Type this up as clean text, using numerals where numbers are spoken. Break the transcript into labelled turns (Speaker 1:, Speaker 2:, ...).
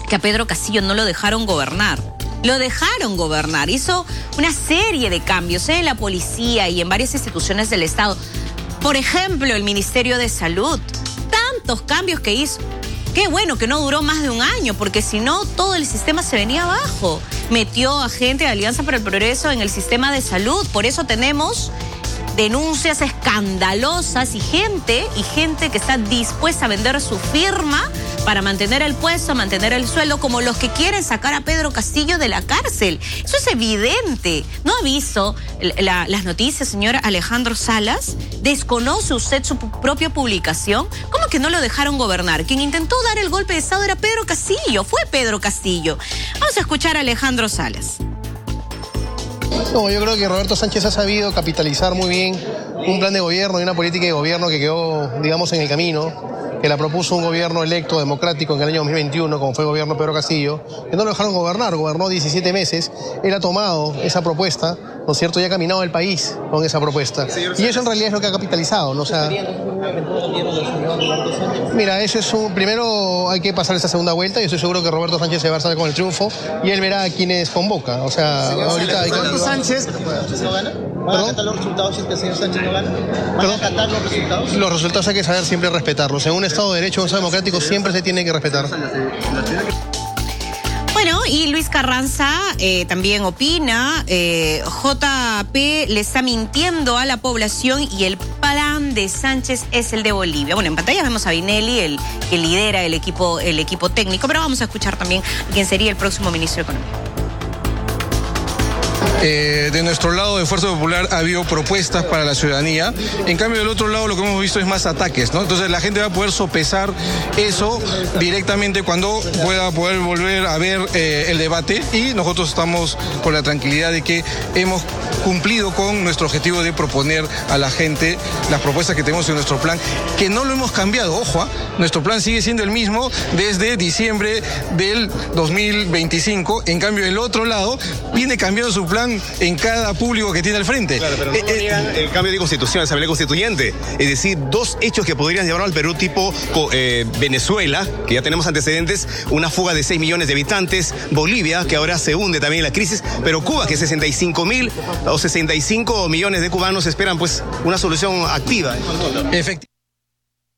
Speaker 1: que a Pedro Castillo no lo dejaron gobernar. Lo dejaron gobernar, hizo una serie de cambios en la policía y en varias instituciones del Estado. Por ejemplo, el Ministerio de Salud. Tantos cambios que hizo. Qué bueno que no duró más de un año, porque si no, todo el sistema se venía abajo. Metió a gente de Alianza para el Progreso en el sistema de salud. Por eso tenemos denuncias escandalosas y gente que está dispuesta a vender su firma para mantener el puesto, mantener el sueldo, como los que quieren sacar a Pedro Castillo de la cárcel. Eso es evidente. ¿No ha visto las noticias, señor Alejandro Salas? ¿Desconoce usted su propia publicación? ¿Cómo que no lo dejaron gobernar? Quien intentó dar el golpe de Estado era Pedro Castillo, fue Pedro Castillo. Vamos a escuchar a Alejandro Salas.
Speaker 2: No, yo creo que Roberto Sánchez ha sabido capitalizar muy bien un plan de gobierno y una política de gobierno que quedó, digamos, en el camino, que la propuso un gobierno electo democrático en el año 2021, como fue el gobierno de Pedro Castillo, que no lo dejaron gobernar, gobernó 17 meses, él ha tomado esa propuesta, ¿no es cierto?, y ha caminado el país con esa propuesta. Y eso en realidad es lo que ha capitalizado, ¿no? O sea, mira, eso es primero hay que pasar esa segunda vuelta y estoy seguro que Roberto Sánchez se va a salir con el triunfo y él verá a quienes convoca. O sea, ahorita hay que...
Speaker 3: ¿Roberto Sánchez no gana? ¿Van a acatar los resultados si es que el señor Sánchez no gana? ¿Van a acatar los resultados?
Speaker 2: Los resultados hay que saber siempre respetarlos. En un Estado de Derecho, en un Estado democrático, siempre se tiene que respetar.
Speaker 1: Bueno, y Luis Carranza también opina, JP le está mintiendo a la población y el plan de Sánchez es el de Bolivia. Bueno, en pantalla vemos a Vinelli, el que lidera el equipo técnico, pero vamos a escuchar también a quién sería el próximo ministro de Economía.
Speaker 4: De nuestro lado de Fuerza Popular ha habido propuestas para la ciudadanía. En cambio, del otro lado lo que hemos visto es más ataques, ¿no? Entonces la gente va a poder sopesar eso directamente cuando pueda poder volver a ver el debate, y nosotros estamos con la tranquilidad de que hemos cumplido con nuestro objetivo de proponer a la gente las propuestas que tenemos en nuestro plan, que no lo hemos cambiado, ojo, nuestro plan sigue siendo el mismo desde diciembre del 2025, en cambio el otro lado viene cambiando su plan en cada público que tiene al frente.
Speaker 3: Claro, pero no niegan el cambio de constitución, asamblea constituyente, es decir, dos hechos que podrían llevar al Perú tipo Venezuela, que ya tenemos antecedentes, una fuga de 6 millones de habitantes, Bolivia, que ahora se hunde también en la crisis, pero Cuba, que 65 millones de cubanos esperan pues una solución activa.